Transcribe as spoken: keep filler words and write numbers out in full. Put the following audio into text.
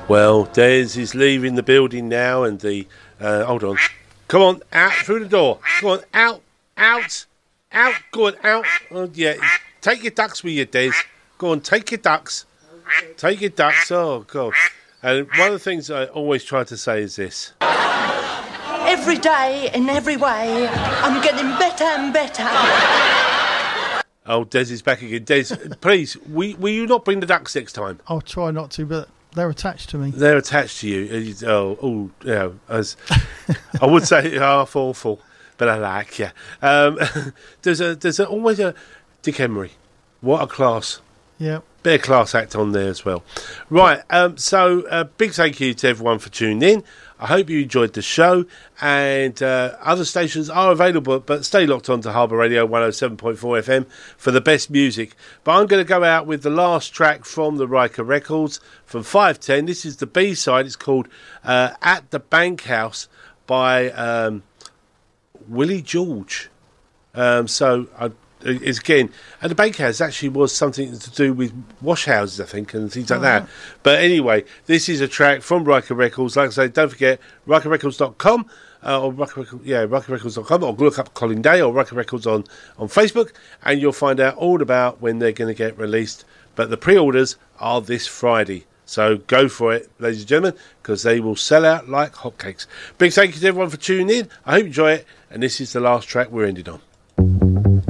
Well, Des is leaving the building now, and the uh, hold on, come on, out through the door. Come on, out, out, out. Go on, out. Oh, yeah, take your ducks with you, Des. Go on, take your ducks. Take your ducks. Oh God. And one of the things I always try to say is this: every day, in every way, I'm getting better and better. Oh, Des is back again. Des, please, will, will you not bring the ducks next time? I'll try not to, but they're attached to me. They're attached to you. Oh, oh, you know, as I would say, half awful, but I like you. Um, there's a, there's a, always a Dick Emery. What a class. Yeah. Bit of class act on there as well. Right, um, so a uh, big thank you to everyone for tuning in. I hope you enjoyed the show, and uh, other stations are available, but stay locked on to Harbour Radio one oh seven point four F M for the best music. But I'm going to go out with the last track from the Riker Records from five ten. This is the B-side. It's called uh, At the Bank House by um, Willie George. Um, so I It's again, and the bakehouse actually was something to do with wash houses, I think, and things like oh, that. Wow. But anyway, this is a track from Riker Records. Like I say, don't forget riker records dot com uh, or Riker Records, yeah, riker records dot com, or look up Colin Day or Riker Records on, on Facebook, and you'll find out all about when they're going to get released. But the pre-orders are this Friday. So go for it, ladies and gentlemen, because they will sell out like hotcakes. Big thank you to everyone for tuning in. I hope you enjoy it, and this is the last track we're ending on.